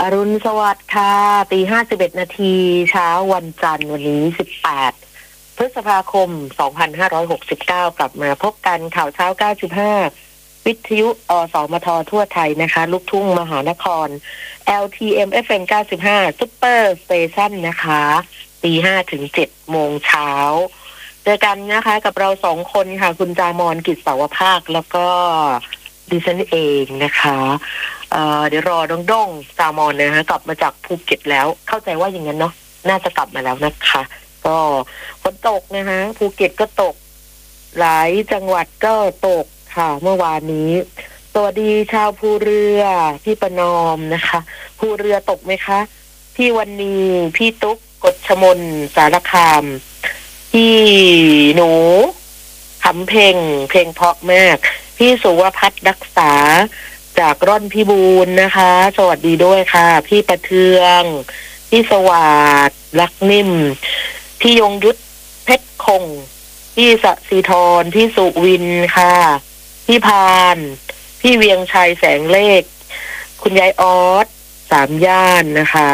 อรุณสวัสดิ์ค่ะตี 51 นาทีเช้าวันจันทร์วันนี้18 พฤษภาคม 2569กลับมาพบกันข่าวเช้า 95 วิทยุสมททั่วไทยนะคะลูกทุ่งมหานคร LTM FM 95 Super Station นะคะตี 5 ถึง 7 โมงเช้าเจอกันนะคะกับเราสองคนค่ะคุณจามร กิจสาวภาคแล้วก็ดิฉันเองนะคะเดี๋ยวรอน้องด้งจามอนนะฮะกลับมาจากภูเก็ตแล้วเข้าใจว่าอย่างนั้นเนาะน่าจะกลับมาแล้วนะคะก็ฝนตกนะฮะภูเก็ตก็ตกหลายจังหวัดก็ตกค่ะเมื่อวานนี้สวัสดีชาวภูเรือพี่ประนอมนะคะภูเรือตกไหมคะพี่วันนี้พี่ตุ๊กกฎชมนสารคามพี่หนูขำเพลงเพราะมากพี่สุวพัฒน์รักษาจากร่อนพิบูลนะคะสวัสดีด้วยค่ะพี่ประเทืองพี่สวัสดิ์ลักนิ่มพี่ยงยุทธเพชรคงพี่สศิธรพี่สุวินค่ะพี่พานพี่เวียงชัยแสงเลขคุณยายออสสามย่านนะคะ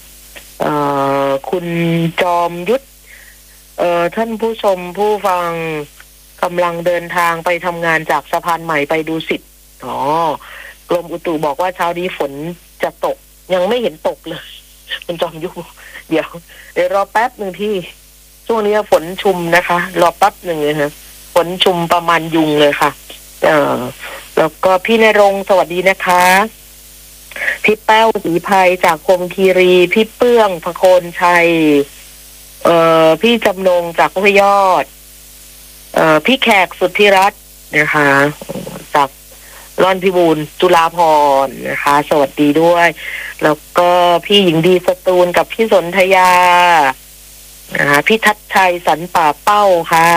คุณจอมยุทธท่านผู้ชมผู้ฟังกำลังเดินทางไปทำงานจากสะพานใหม่ไปดูสิทธิ์กรมอุตุบอกว่าเช้านี้ฝนจะตกยังไม่เห็นตกเลยคุณจอมยุทธเดี๋ยวรอแป๊บหนึ่งที่ช่วงนี้ฝนชุมนะคะรอแป๊บหนึ่งเลยนะฝนชุมประมาณยุงเลยค่ะแล้วก็พี่ณรงค์สวัสดีนะคะพี่แป้วศรีภัยจากคมคีรีพี่เปื้องพโคนชัยพี่จำนงจากพยอดพี่แขกสุทธิรัตน์นะคะจากร่อนพิบูลจุฬาภรณ์นะคะสวัสดีด้วยแล้วก็พี่หญิงดีสตูลกับพี่สนธยาพี่ทัศชัยสันป่าเป้าค่ะ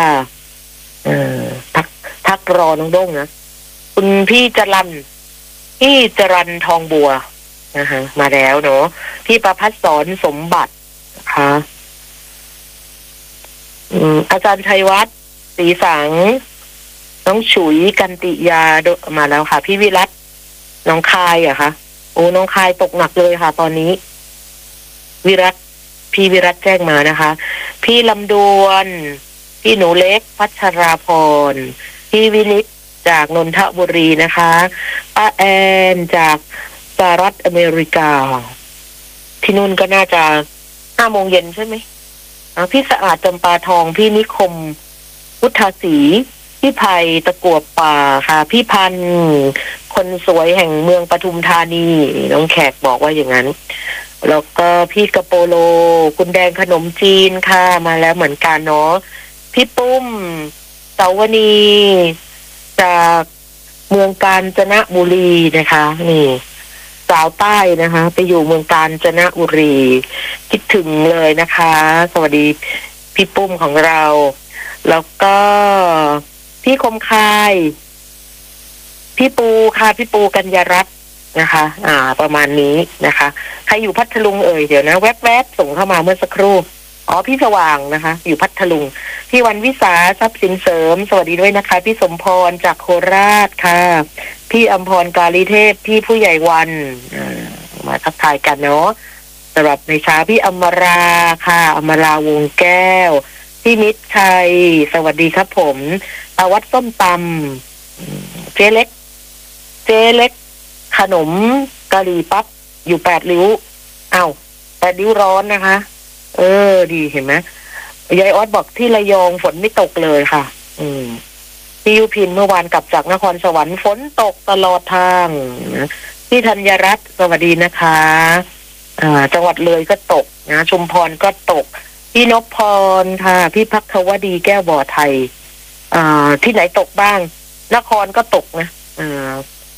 ทักรอน้องด้งนะคุณพี่จรันทองบัวนะคะมาแล้วเนาะพี่ประภัสสรสมบัตินะคะอาจารย์ชัยวัฒน์ศรีสังน้องฉุยกันติยามาแล้วค่ะพี่วิรัตน้องคายอะคะโอ้น้องคายตกหนักเลยค่ะตอนนี้พี่วิรัตแจ้งมานะคะพี่ลำดวนพี่หนูเล็กพัชราพรพี่วินิตจากนนทบุรีนะคะป้าแอนจากสหรัฐอเมริกาที่นู่นก็น่าจะ5 โมงเย็นใช่ไหมพี่สะอาดจำปาทองพี่นิคมพุทธศรีพี่ไผ่ตะกั่วป่าค่ะพี่พันธ์คนสวยแห่งเมืองปทุมธานีน้องแขกบอกว่าอย่างนั้นแล้วก็พี่กระโปโลคุณแดงขนมจีนค่ะมาแล้วเหมือนกันเนาะพี่ปุ้มเสาวณีจากเมืองกาญจนบุรีนะคะนี่สาวใต้นะคะไปอยู่เมืองกาญจนบุรีคิดถึงเลยนะคะสวัสดีพี่ปุ้มของเราแล้วก็พี่คมคายพี่ปูค่ะพี่ปูกัญญารัตน์นะคะประมาณนี้นะคะใครอยู่พัทลุงเดี๋ยวนะแวบๆส่งเข้ามาเมื่อสักครู่พี่สว่างนะคะอยู่พัทลุงพี่วันวิสาทรัพย์สินเสริมสวัสดีด้วยนะคะพี่สมพรจากโคราชค่ะพี่อมพรกาลีเทพพี่ผู้ใหญ่วันมาทักทายกันเนาะสำหรับในเช้าพี่อมราค่ะอมราวงแก้วพี่มิตรชัยสวัสดีครับผมอาวัดส้มตำเจ๊เล็กขนมกะหรี่ปั๊บอยู่8 ริ้ว8 ริ้วร้อนนะคะดีเห็นไหมยายออสบอกที่ระยองฝนไม่ตกเลยค่ะพี่ยุพินเมื่อวานกลับจากนครสวรรค์ฝนตกตลอดทางพี่ธัญรัตน์สวัสดีนะคะจังหวัดเลยก็ตกนะชุมพรก็ตกพี่นพพรค่ะพี่ภัควดีแก้วบ่อไทยที่ไหนตกบ้างนครก็ตกนะ